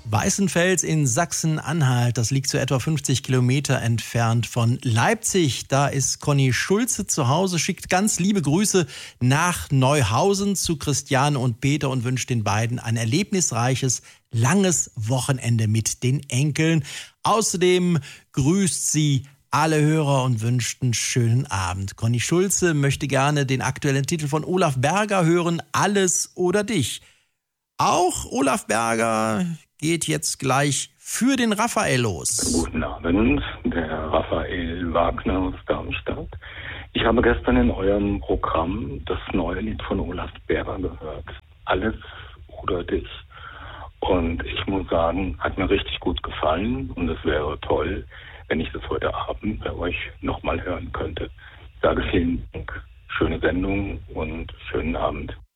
Weißenfels in Sachsen-Anhalt, das liegt so etwa 50 Kilometer entfernt von Leipzig. Da ist Conny Schulze zu Hause, schickt ganz liebe Grüße nach Neuhausen zu Christiane und Peter und wünscht den beiden ein erlebnisreiches, langes Wochenende mit den Enkeln. Außerdem grüßt sie alle Hörer und wünscht einen schönen Abend. Conny Schulze möchte gerne den aktuellen Titel von Olaf Berger hören, Alles oder dich. Auch Olaf Berger geht jetzt gleich für den Raphael los. Guten Abend, der Raphael Wagner aus Darmstadt. Ich habe gestern in eurem Programm das neue Lied von Olaf Berger gehört. Alles oder dich. Und ich muss sagen, hat mir richtig gut gefallen und es wäre toll, wenn ich das heute Abend bei euch nochmal hören könnte. Ich sage vielen Dank, schöne Sendung und schönen Abend.